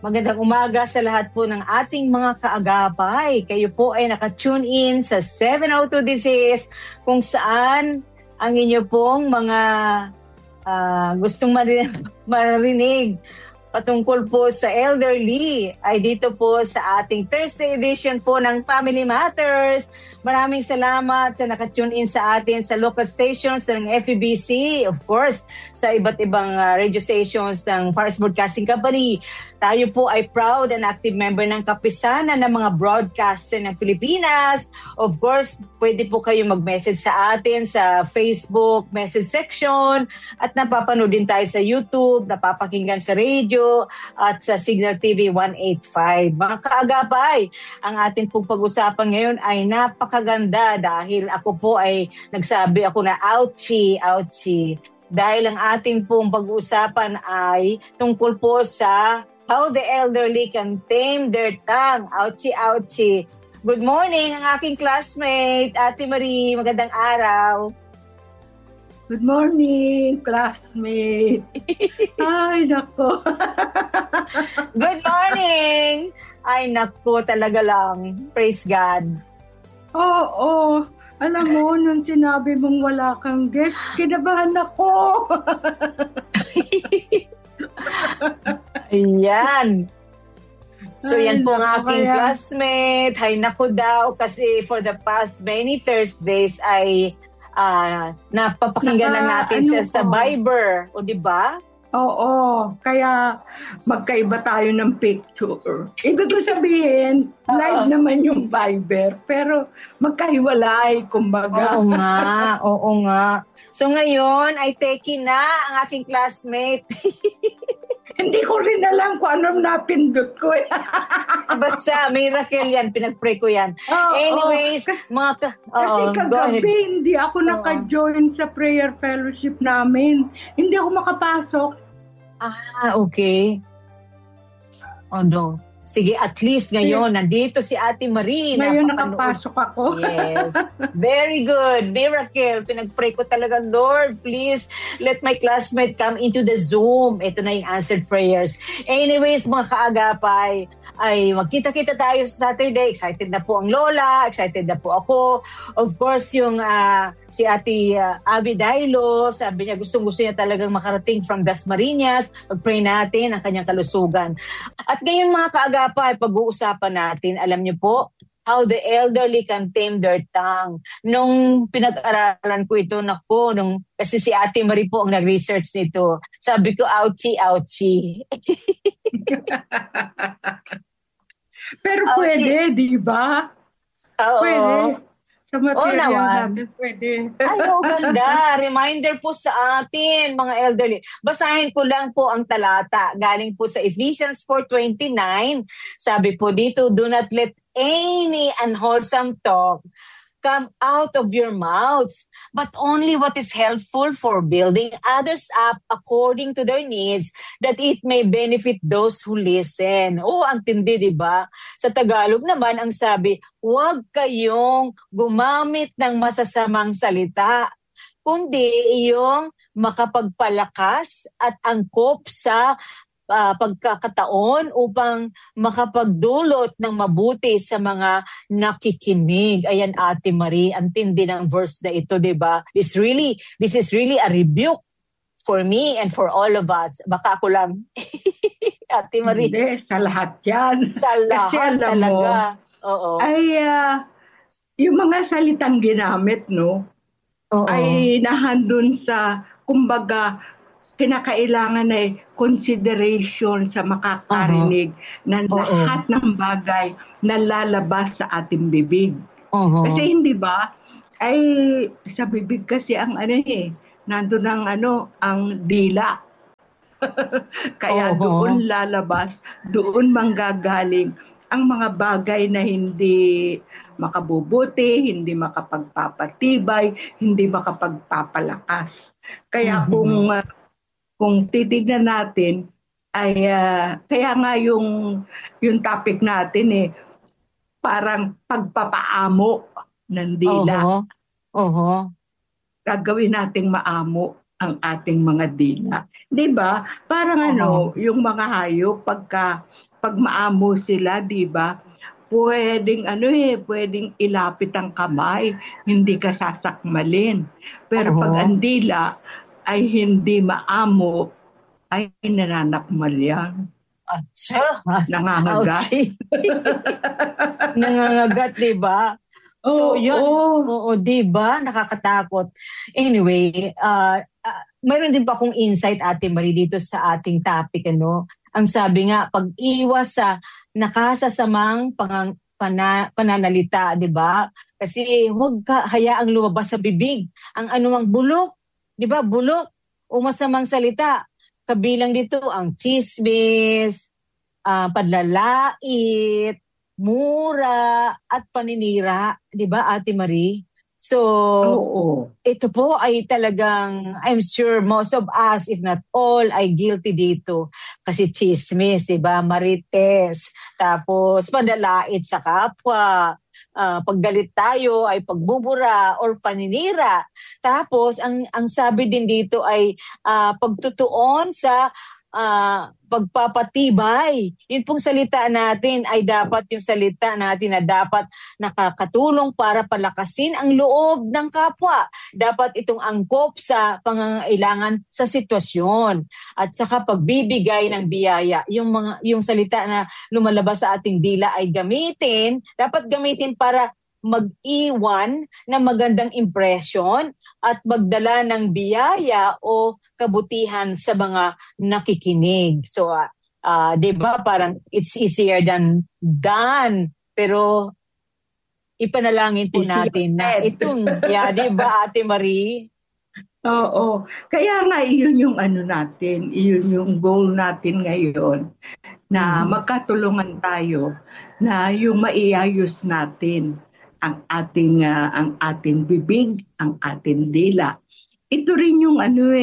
Magandang umaga sa lahat po ng ating mga kaagapay. Kayo po ay naka-tune in sa 702 Disease kung saan ang inyo pong mga gustong marinig patungkol po sa elderly ay dito po sa ating Thursday edition po ng Family Matters. Maraming salamat sa naka-tune in sa atin sa local stations ng FEBC, of course, sa iba't ibang radio stations ng Fars Broadcasting Company. Tayo po ay proud and active member ng kapisanan ng mga broadcaster ng Pilipinas. Of course, pwede po kayo mag-message sa atin sa Facebook message section at napapanood din tayo sa YouTube, napapakinggan sa radio at sa Signal TV 185. Mga kaagapay, ang atin pong pag-usapan ngayon ay napakaganda dahil ako po ay nagsabi ako na ouchie. Dahil ang ating pong pag-usapan ay tungkol po sa how the elderly can tame their tongue. Ouchie. Good morning, ang aking classmate, Ate Marie. Magandang araw. Good morning, classmate. Ay, nako. Good morning. Ay, nako, talaga lang. Praise God. Oo. Alam mo, nung sinabi mong wala kang guest, kinabahan ako. Ayan. So, Ay, yan po ang aking kaya classmate. Hay nako daw, kasi for the past many Thursdays ay napapakinggan na natin siya sa Viber. O, di ba? Oo. Kaya magkaiba tayo ng picture. Ibig ko sabihin, live naman yung Viber, pero magkahiwalay, kumbaga. Oo nga. So, ngayon ay taking na ang aking classmate. Hindi ko rin alam kung anong napindot ko. Basta, miracle yan. Pinag-pray ko yan. Anyways, kasi kagabi, hindi ako naka-join sa prayer fellowship namin. Hindi ako makapasok. Okay. No. Sige, at least ngayon, nandito si Ate Marie. Ngayon nakapasok ako. Yes. Very good. Miracle. Pinag-pray ko talaga, Lord, please let my classmate come into the Zoom. Ito na yung answered prayers. Anyways, mga kaagapay, ay magkita-kita tayo sa Saturday. Excited na po ang Lola. Excited na po ako. Of course, yung si Ate Abby Dailo, sabi niya gustong-gusto niya talagang makarating from Dasmariñas. Pag-pray natin ang kanyang kalusugan. At ngayon mga kaagapay, pag-uusapan natin, alam niyo po, how the elderly can tame their tongue. Nung pinag-aralan ko ito, kasi si Ate Marie po ang nag-research nito. Sabi ko, ouchie. Pero pwede, di ba? Oo. Pwede. Sa material natin, pwede. Ay, ganda. Reminder po sa atin, mga elderly. Basahin ko lang po ang talata. Galing po sa Ephesians 4:29. Sabi po dito, do not let any unwholesome talk come out of your mouths, but only what is helpful for building others up according to their needs, that it may benefit those who listen. Ang tindi, di ba? Sa Tagalog naman, ang sabi, huwag kayong gumamit ng masasamang salita, kundi iyong makapagpalakas at angkop sa pagkakataon upang makapagdulot ng mabuti sa mga nakikinig. Ayan, Ate Marie, ang tindi ng verse na ito, di ba? This is really a rebuke for me and for all of us. Baka ako lang. Ate Marie. Hindi, sa lahat yan. Sa lahat kasi alam talaga. Mo, oo. Ay, yung mga salitang ginamit, no? Oo. Ay nahandun sa, kumbaga, kinakailangan ay consideration sa makakarinig ng lahat ng bagay na lalabas sa ating bibig. Kasi hindi ba, ay sa bibig kasi ang nandun ang dila. Kaya doon lalabas, doon manggagaling ang mga bagay na hindi makabubuti, hindi makapagpapatibay, hindi makapagpapalakas. Kaya kung titignan natin, ay kaya nga yung topic natin parang pagpapaamo ng dila. Gagawin nating maamo. ang ating mga dila. 'Di ba? Parang yung mga hayop pag maamo sila, 'di ba? Pwedeng ilapit ang kamay, hindi ka sasakmalin. Pero pag ang dila ay hindi maamo, ay nananakmal yan. Nangangagat. Nangangagat, di ba? So, yun. Oo, di ba? Nakakatakot. Anyway, mayroon din pa akong insight, Ate Marie, dito sa ating topic, Ang sabi nga, pag-iwas sa nakasasamang pananalita, di ba? Kasi huwag ka hayaang lumabas sa bibig ang anumang bulok, di ba? Bulok o masamang salita. Kabilang dito ang chismis, padlalait, mura, at paninira, di ba, Ate Marie? So, ito po ay talagang, I'm sure most of us, if not all, ay guilty dito. Kasi chismis, di ba, marites, tapos padlalait sa kapwa, paggalit tayo ay pagbubura or paninira. Tapos, ang sabi din dito ay pagtutuon sa pagpapatibay. Yun pong salita natin ay dapat yung salita natin na dapat nakakatulong para palakasin ang loob ng kapwa. Dapat itong angkop sa pangangailangan sa sitwasyon. At saka pagbibigay ng biyaya. Yung salita na lumalabas sa ating dila ay dapat gamitin para mag-iwan ng magandang impression at magdala ng biyaya o kabutihan sa mga nakikinig. So, di ba, parang it's easier than done. Pero, ipanalangin po natin na itong, di ba, Ate Marie? Oo. Kaya nga, iyon yung natin, iyon yung goal natin ngayon, na magkatulungan tayo, na yung maiayos natin ang ating bibig, ang ating dila. Ito rin yung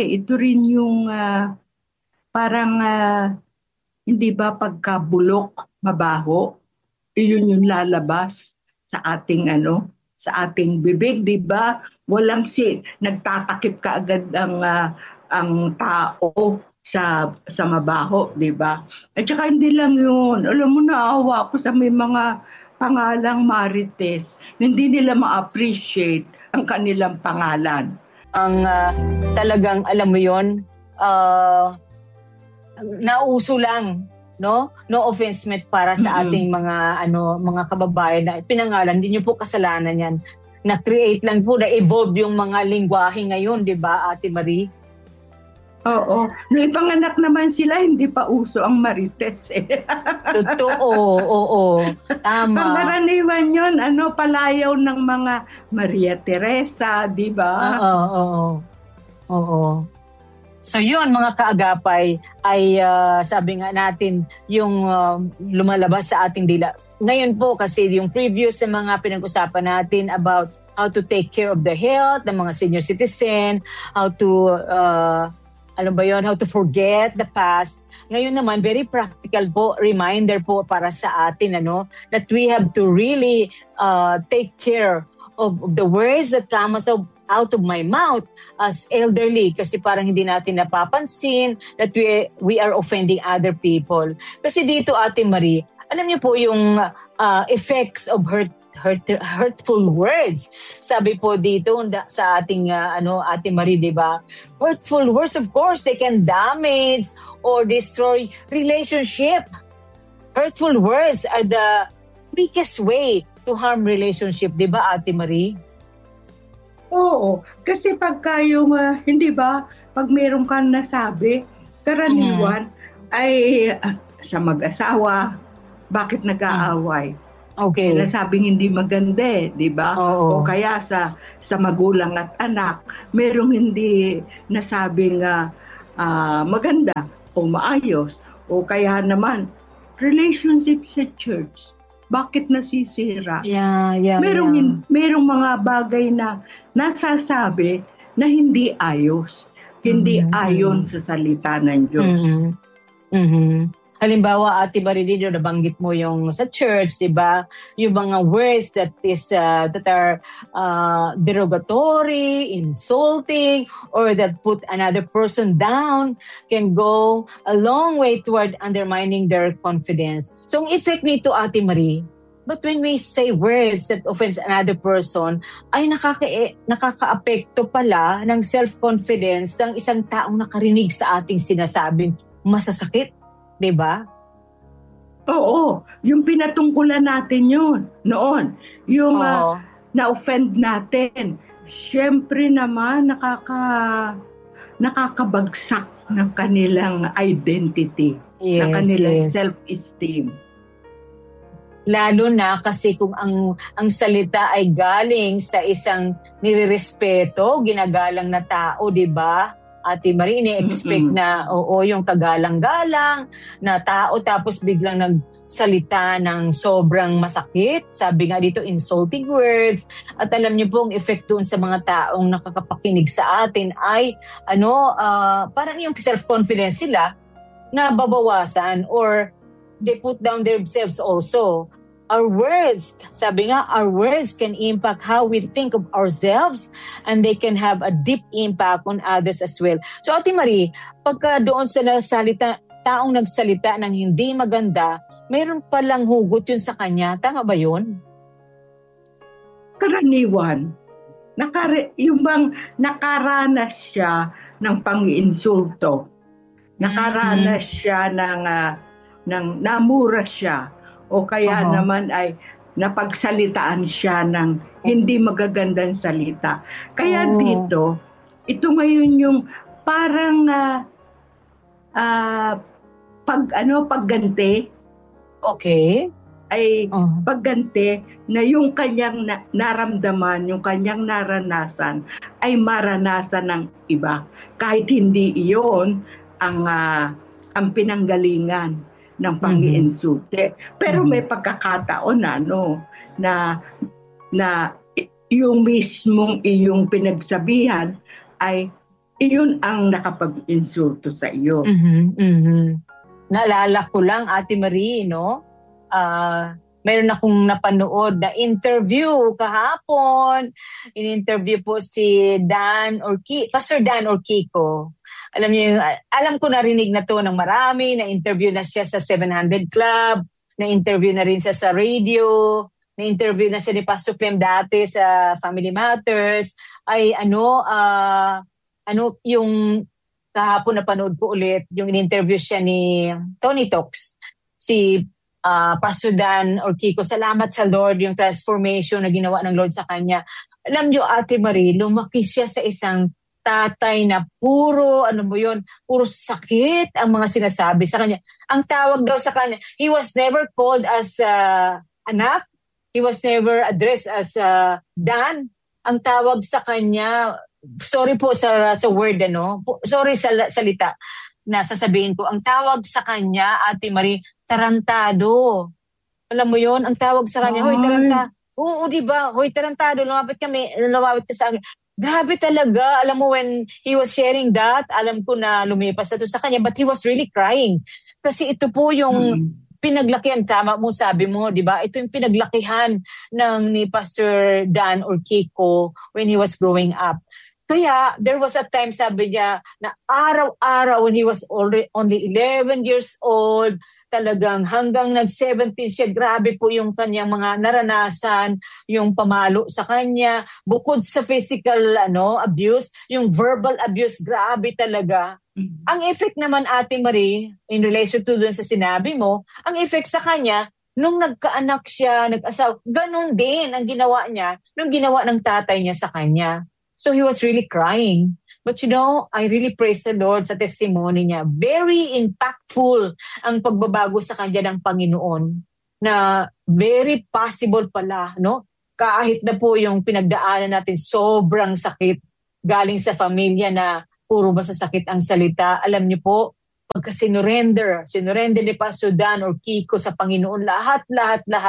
parang hindi ba pagkabulok, mabaho, iyon yung lalabas sa ating bibig, di ba? Nagtatakip ka agad ang tao sa mabaho, di ba? At saka hindi lang yun. Alam mo, naawa ako sa may mga pangalang marites, hindi nila ma-appreciate ang kanilang pangalan. Ang talagang, alam mo yun, nauso lang, no? No offense meant para sa ating mga kababayan na pinangalan, hindi nyo po kasalanan yan. Na-create lang po, na-evolve yung mga lingwahe ngayon, di ba, Ate Marie? Oo. Nung ipanganak naman sila, hindi pa uso ang marites eh. Totoo, oo. Tama. Pangkaraniwan yun, palayaw ng mga Maria Teresa, di ba? Oo. So yun, mga kaagapay, ay sabi nga natin, yung lumalabas sa ating dila. Ngayon po, kasi yung previous sa mga pinag-usapan natin about how to take care of the health ng mga senior citizen, how to how to forget the past. Ngayon naman, very practical po, reminder po para sa atin, that we have to really take care of the words that come out of my mouth as elderly, kasi parang hindi natin napapansin that we are offending other people. Kasi dito, Ate Marie, alam niyo po yung effects of hurtful words. Sabi po dito sa ating Ate Marie, 'di ba? Hurtful words, of course, they can damage or destroy relationship. Hurtful words are the weakest way to harm relationship, 'di ba, Ate Marie? Oo, kasi pagka yung hindi ba, pag meron kang nasabi, karaniwan ay sa mag-asawa, bakit nag-aaway? Okay. Nasabing hindi maganda, di ba? O kaya sa magulang at anak, merong hindi nasabing maganda o maayos. O kaya naman, relationship sa church, bakit nasisira? Merong mga bagay na nasasabi na hindi ayos. Hindi ayon sa salita ng Diyos. Halimbawa, Ate Marilyn, nabanggit mo yung sa church, di ba? Yung mga words that are derogatory, insulting, or that put another person down can go a long way toward undermining their confidence. So, ang effect nito, Ate Marie, but when we say words that offends another person, ay nakaka-apekto pala ng self-confidence ng isang taong nakarinig sa ating sinasabing masasakit. Diba? Oo. Yung pinatungkulan natin yun noon. Yung na-offend natin. Siyempre naman, nakakabagsak ng kanilang identity. Yes, ng kanilang self-esteem. Lalo na kasi kung ang salita ay galing sa isang nirerespeto, ginagalang na tao, diba? Ate Marie, ini-expect na yung kagalang-galang na tao tapos biglang nagsalita ng sobrang masakit. Sabi nga dito, insulting words. At alam niyo po, ang effect doon sa mga taong nakakapakinig sa atin ay parang yung self-confidence sila na babawasan or they put down themselves also. Our words, sabi nga, our words can impact how we think of ourselves and they can have a deep impact on others as well. So Ate Marie, pagka doon sa taong nagsalita ng hindi maganda, mayroon palang hugot yun sa kanya. Tama ba yun? Karaniwan. Yung bang nakaranas siya ng pang-insulto. Nakaranas siya ng namura siya. O kaya naman ay napagsalitaan siya ng hindi magagandang salita. Kaya dito, ito ngayon yung parang pagganti. Okay. Ay pagganti na yung kanyang naramdaman, yung kanyang naranasan ay maranasan ng iba. Kahit hindi iyon ang pinanggalingan ng pang-iinsulte. Pero may pagkakataon na yung mismong iyong pinagsabihan ay iyon ang nakapag-insulto sa iyo. Naalala ko lang, Ate Marie, mayroon akong napanood na interview kahapon. In-interview po si Pastor Dan Orquico. Alam ko narinig na to ng marami, na-interview na siya sa 700 Club, na-interview na rin siya sa radio, na-interview na siya ni Pastor Clem dati sa Family Matters. Ay yung kahapon napanood ko ulit, yung in-interview siya ni Tony Talks, si Pastor Dan Orquico. Salamat sa Lord, yung transformation na ginawa ng Lord sa kanya. Alam niyo, Ate Marie, lumaki siya sa isang tatay na puro sakit ang mga sinasabi sa kanya. Ang tawag daw sa kanya, he was never called as anak. He was never addressed as Dan. Ang tawag sa kanya, sorry po sa word, sorry sa salita na sasabihin ko. Ang tawag sa kanya, Ate Marie, tarantado. Alam mo yon, ang tawag sa kanya, hoy, tarantado. Oo, diba? Hoy, tarantado, lumapit ka sa akin. Grabe talaga. Alam mo, when he was sharing that, alam ko na lumipas na to sa kanya, but he was really crying. Kasi ito po yung pinaglakihan, tama mo, sabi mo, di ba? Ito yung pinaglakihan ni Pastor Dan Orquico when he was growing up. Kaya, there was a time, sabi niya, na araw-araw when he was only 11 years old, talagang hanggang nag-17 siya, grabe po yung kanyang mga naranasan, yung pamalo sa kanya, bukod sa physical abuse, yung verbal abuse, grabe talaga. Ang effect naman, Ate Marie, in relation to dun sa sinabi mo, ang effect sa kanya, nung nagkaanak siya, nag-asawa, ganun din ang ginawa niya, nung ginawa ng tatay niya sa kanya. So he was really crying. But I really praise the Lord sa testimony niya. Very impactful ang pagbabago sa kanya ng Panginoon. Na very possible pala, kahit na po yung pinagdaanan natin sobrang sakit galing sa pamilya na puro masasakit ang salita. Alam niyo po, pagka sinurrender ni Pastor Dan Orquico sa Panginoon, lahat,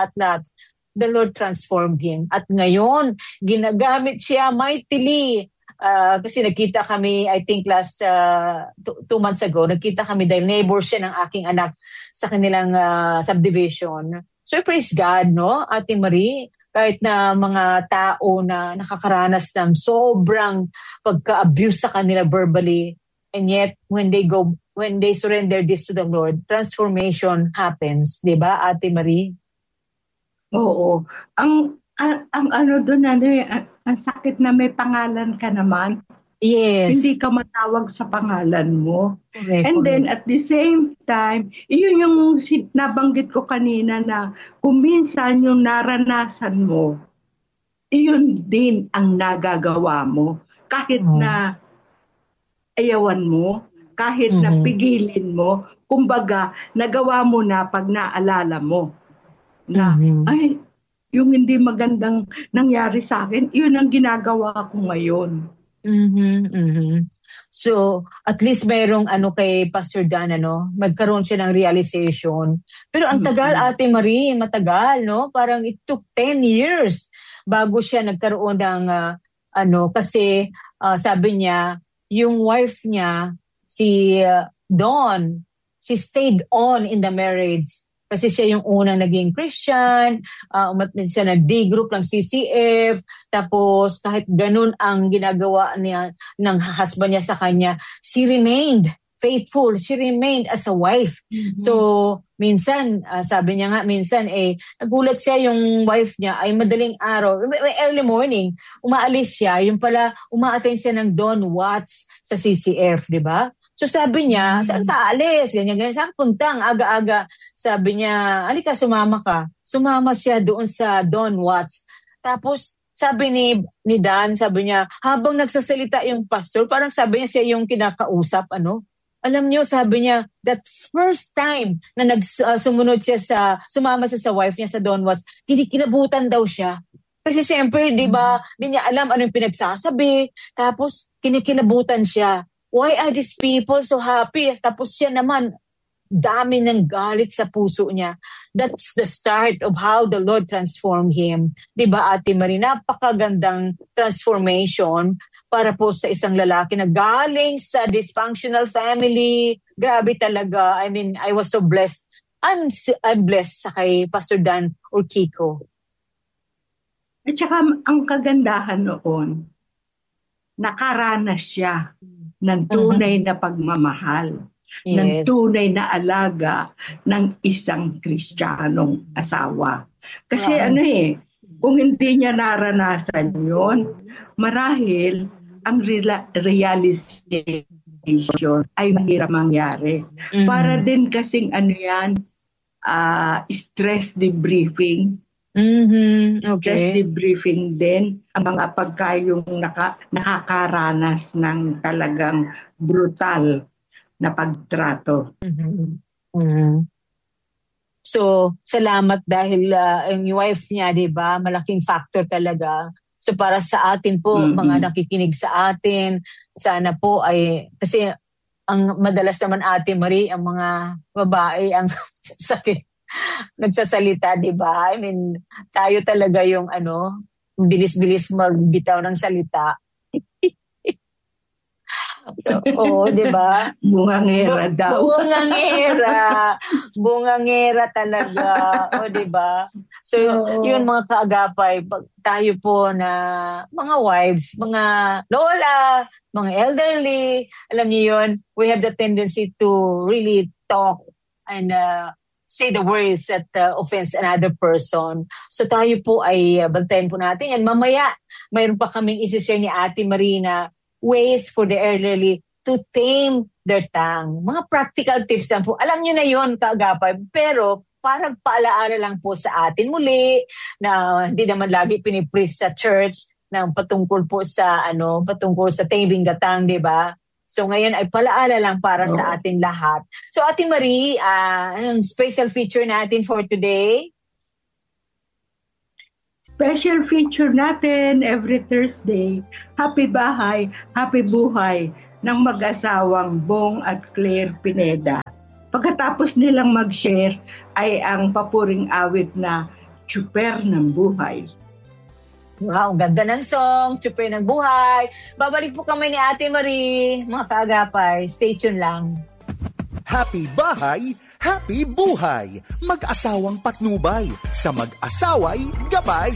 the Lord transformed him. At ngayon, ginagamit siya mightily Kasi nagkita kami, I think last 2 months ago, nagkita kami dahil neighbor siya ng aking anak sa kanilang subdivision. So praise God, no, Ate Marie, kahit na mga tao na nakakaranas ng sobrang pagka-abuse sa kanila verbally, and yet when they surrender this to the Lord, transformation happens, 'di ba, Ate Marie? Oo. Ang ano doon, ang sakit na may pangalan ka naman. Yes. Hindi ka matawag sa pangalan mo. Correct, And then at the same time, iyon yung nabanggit ko kanina na kung minsan yung naranasan mo, iyon din ang nagagawa mo. Kahit na ayawan mo, kahit na pigilin mo, kumbaga, nagawa mo na pag naalala mo. Na, ay, yung hindi magandang nangyari sa akin, yun ang ginagawa ko ngayon. So, at least mayroong kay Pastor Dan, magkaroon siya ng realization. Pero ang tagal, Ate Marie, matagal, no? Parang it took 10 years bago siya nagkaroon ng, kasi sabi niya, yung wife niya, si Dawn, she stayed on in the marriage. Kasi siya yung unang naging Christian, siya nag-D group ng CCF, tapos kahit ganun ang ginagawa niya ng husband niya sa kanya, she remained faithful, she remained as a wife. So, minsan, sabi niya nga, minsan, nagulat siya yung wife niya ay madaling araw, early morning, umaalis siya, yung pala, uma-attend siya ng Don Watts sa CCF, di ba? So sabi niya, saan ka alis? Ganyan. Saan punta? Ang aga-aga. Sabi niya, alika, sumama ka. Sumama siya doon sa Don Watts. Tapos, sabi ni Dan, sabi niya, habang nagsasalita yung pastor, parang sabi niya siya yung kinakausap, Alam niyo, sabi niya, that first time na sumunod siya sumama siya sa wife niya sa Don Watts, kinabutan daw siya. Kasi siyempre, di ba, di niya alam anong pinagsasabi. Tapos, kinikilabutan siya. Why are these people so happy? Tapos siya naman, dami ng galit sa puso niya. That's the start of how the Lord transformed him. Diba, Ate Marie? Napakagandang transformation para po sa isang lalaki na galing sa dysfunctional family. Grabe talaga. I mean, I was so blessed. I'm blessed sa kay Pastor Dan or Kiko. At saka ang kagandahan noon, nakaranas siya ng tunay na pagmamahal, ng tunay na alaga ng isang Kristiyanong asawa. Kasi kung hindi niya naranasan yon, marahil ang realization ay mahirap mangyari. Para din kasing stress debriefing. Okay. Stress debriefing din ang mga pagkayong nakakaranas ng talagang brutal na pagtrato. So, salamat dahil ang wife niya, di ba, malaking factor talaga. So, para sa atin po, mga nakikinig sa atin, sana po ay, kasi ang madalas naman, Ate Marie, ang mga babae, ang sakit. Nagsasalita, di ba? I mean, tayo talaga yung bilis-bilis magbitaw ng salita. Oo, di ba? Bungangera daw. Bungangera talaga. O, di ba? So, yun mga kaagapay, tayo po na mga wives, mga lola, mga elderly, alam niyo yun, we have the tendency to really talk and say the words that offends another person. So tayo po ay bantayan po natin yan. Mamaya, mayroon pa kaming isi-share ni Ate Marina ways for the elderly to tame their tongue. Mga practical tips lang po. Alam nyo na yun, kaagapay. Pero parang paalaala lang po sa atin muli na hindi naman lagi pinipreach sa church ng patungkol sa taming the tongue, di ba? So ngayon ay palaala lang para sa ating lahat. So Ate Marie, ang special feature natin for today? Special feature natin every Thursday, Happy Bahay, Happy Buhay ng mag-asawang Bong at Claire Pineda. Pagkatapos nilang mag-share ay ang papuring awit na Tsuper ng Buhay. Wow, ang ganda ng song, Tsupoy ng Buhay. Babalik po kami ni Ate Marie, mga kaagapay. Stay tuned lang. Happy bahay, happy buhay. Mag-asawang patnubay, sa mag-asaway gabay.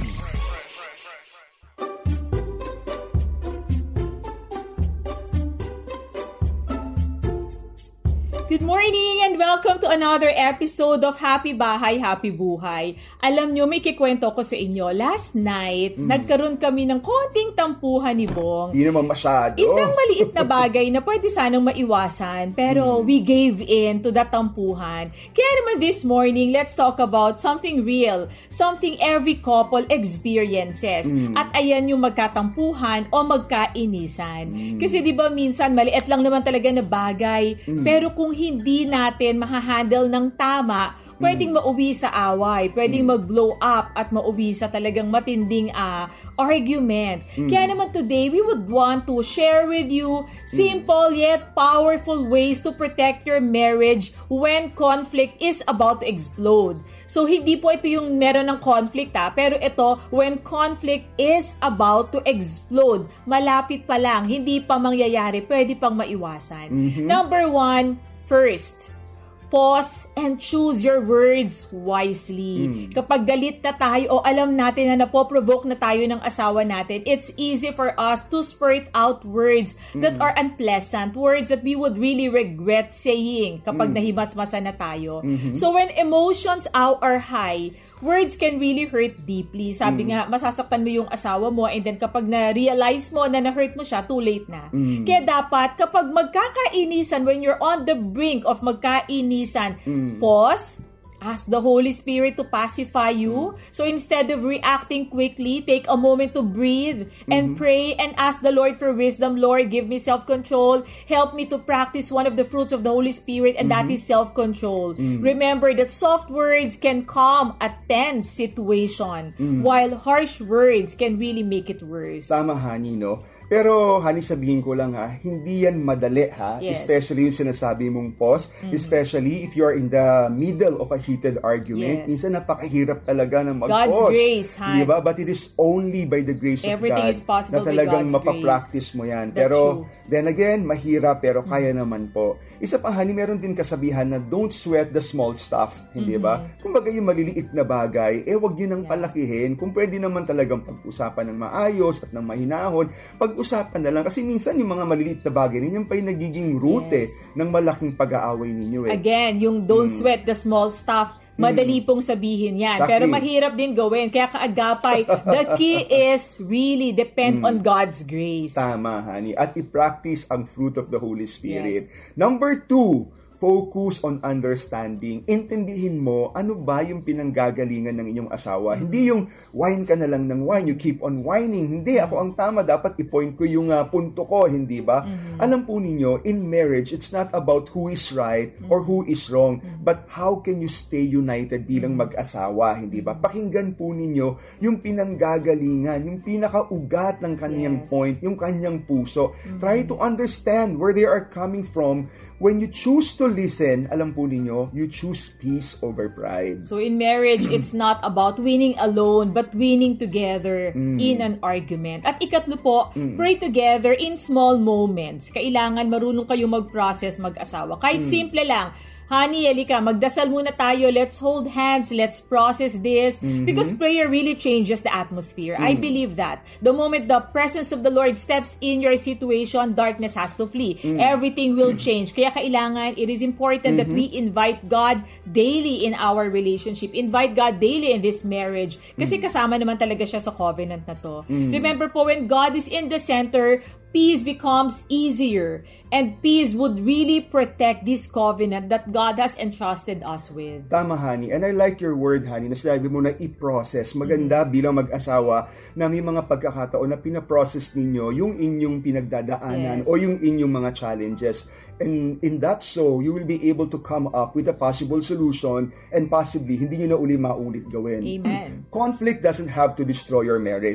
Good morning and welcome to another episode of Happy Bahay, Happy Buhay. Alam nyo, may kikwento ko sa inyo. Last night, nagkaroon kami ng konting tampuhan ni Bong. Hindi naman masyado. Isang maliit na bagay na pwede sanang maiwasan, pero we gave in to that tampuhan. Kaya naman this morning, let's talk about something real, something every couple experiences. At ayan yung magkatampuhan o magkainisan. Kasi di ba minsan, maliit lang naman talaga na bagay, pero kung hindi natin mahahandle ng tama, pwedeng mauwi sa away, pwedeng mag-blow up at mauwi sa talagang matinding argument. Kaya naman today, we would want to share with you simple yet powerful ways to protect your marriage when conflict is about to explode. So, hindi po ito yung meron ng conflict pero ito, when conflict is about to explode. Malapit pa lang, hindi pa mangyayari, pwede pang maiwasan. Number 1, first, pause and choose your words wisely. Kapag galit na tayo o alam natin na napoprovoke na tayo ng asawa natin, it's easy for us to spurt out words that are unpleasant, words that we would really regret saying kapag nahimasmasa na tayo. So when emotions are high, words can really hurt deeply. Sabi nga, masasaktan mo yung asawa mo and then kapag na-realize mo na na-hurt mo siya, too late na. Kaya dapat, kapag magkakainisan, when you're on the brink of magkainisan, pause, ask the Holy Spirit to pacify you. So instead of reacting quickly, take a moment to breathe and pray and ask the Lord for wisdom. Lord, give me self-control. Help me to practice one of the fruits of the Holy Spirit, and that is self-control. Remember that soft words can calm a tense situation, while harsh words can really make it worse. Tama, honey, no? Pero, honey, sabihin ko lang hindi yan madali, Yes. Especially yung sinasabi mong pause. Especially if you're in the middle of a heated argument. Yes. Minsan napakahirap talaga na mag-pause. God's grace, Han. Diba? But it is only by the grace Everything of God is possible na talagang by God's mapapractice mo yan. That's Pero, true. then again, mahirap pero kaya naman po. Isa pa, honey, meron din kasabihan na don't sweat the small stuff. Hindi ba? Kumbaga yung maliliit na bagay, wag nyo nang palakihin. Kung pwede naman talagang pag-usapan ng maayos at ng mahinahon, pag-usapan na lang. Kasi minsan yung mga maliliit na bagay ninyo pa yung nagiging root ng malaking pag-aaway ninyo. Again, yung don't sweat the small stuff, madali pong sabihin yan. Exactly. Pero mahirap din gawin. Kaya kaagapay, the key is really depend on God's grace. Tama, honey. At i-practice ang fruit of the Holy Spirit. Yes. Number 2, focus on understanding. Intindihin mo ano ba yung pinanggagalingan ng inyong asawa. Hindi yung whine ka na lang ng whine, you keep on whining. Hindi, ako ang tama, dapat i-point ko yung punto ko, hindi ba? Alam po ninyo, in marriage, it's not about who is right or who is wrong, but how can you stay united bilang mag-asawa, hindi ba? Pakinggan po ninyo yung pinanggagalingan, yung pinakaugat ng kanyang point, yung kanyang puso. Try to understand where they are coming from. When you choose to listen, alam po ninyo, you choose peace over pride. So in marriage, it's not about winning alone, but winning together in an argument. At ikatlo po, pray together in small moments. Kailangan marunong kayo mag-process mag-asawa. Kahit simple lang, honey, halika, magdasal muna tayo. Let's hold hands. Let's process this. Because prayer really changes the atmosphere. I believe that. The moment the presence of the Lord steps in your situation, darkness has to flee. Everything will change. Kaya kailangan, it is important that we invite God daily in our relationship. Invite God daily in this marriage. Kasi kasama naman talaga siya sa covenant na to. Remember po, when God is in the center, peace becomes easier. And peace would really protect this covenant that God has entrusted us with. Tama, honey. And I like your word, honey, na sinabi mo na i-process. Maganda bilang mag-asawa na may mga pagkakataon na pinaprocess ninyo yung inyong pinagdadaanan o yung inyong mga challenges. And in that so, you will be able to come up with a possible solution and possibly hindi nyo na uli maulit gawin. Amen. Conflict doesn't have to destroy your marriage.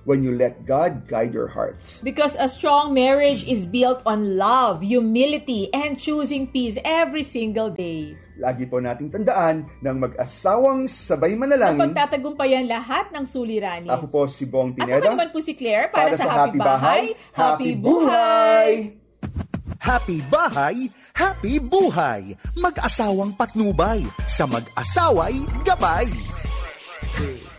when you let God guide your hearts. Because a strong marriage is built on love, humility, and choosing peace every single day. Lagi po nating tandaan ng mag-asawang sabay manalangin. Pagtatagumpayan lahat ng suliranin. Ako po si Bong At Pineda. ako naman po si Claire para sa Happy Bahay, Happy Buhay! Happy Bahay, Happy Buhay. Mag-asawang patnubay, sa mag-asaway gabay.